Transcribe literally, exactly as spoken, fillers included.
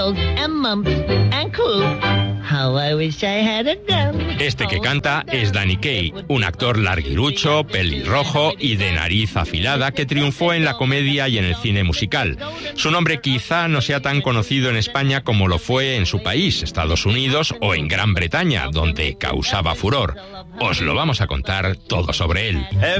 Este que canta es Danny Kaye, un actor larguirucho, pelirrojo y de nariz afilada que triunfó en la comedia y en el cine musical. Su nombre quizá no sea tan conocido en España como lo fue en su país, Estados Unidos o en Gran Bretaña, donde causaba furor. Os lo vamos a contar todo sobre él.